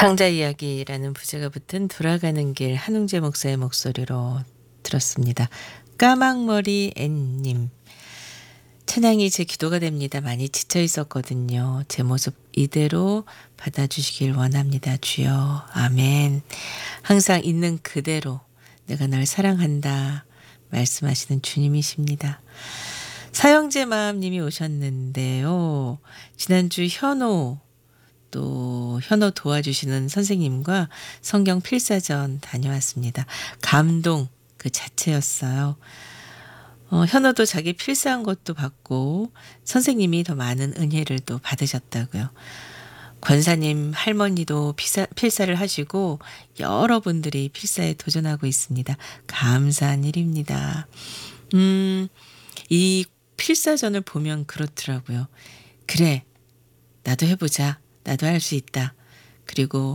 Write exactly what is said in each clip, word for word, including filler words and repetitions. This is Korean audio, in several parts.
창자 이야기라는 부제가 붙은 돌아가는 길 한웅재 목사의 목소리로 들었습니다. 까막머리 앤님. 찬양이 제 기도가 됩니다. 많이 지쳐 있었거든요. 제 모습 이대로 받아주시길 원합니다. 주여. 아멘. 항상 있는 그대로 내가 널 사랑한다 말씀하시는 주님이십니다. 사형제 마음님이 오셨는데요. 지난주 현호 또 현호 도와주시는 선생님과 성경 필사전 다녀왔습니다. 감동 그 자체였어요. 어, 현호도 자기 필사한 것도 받고 선생님이 더 많은 은혜를 또 받으셨다고요. 권사님 할머니도 필사, 필사를 하시고 여러분들이 필사에 도전하고 있습니다. 감사한 일입니다. 음, 이 필사전을 보면 그렇더라고요. 그래, 나도 해보자. 나도 할 수 있다. 그리고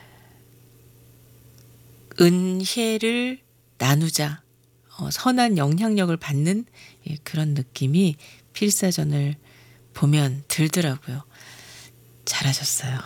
은혜를 나누자. 어, 선한 영향력을 받는 예, 그런 느낌이 필사전을 보면 들더라고요. 잘하셨어요.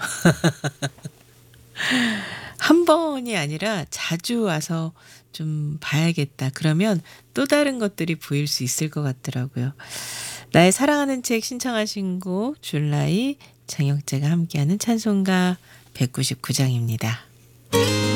한 번이 아니라 자주 와서 좀 봐야겠다. 그러면 또 다른 것들이 보일 수 있을 것 같더라고요. 나의 사랑하는 책 신청하신 곡 줄라이 장혁재가 함께하는 찬송가 백구십구 장입니다.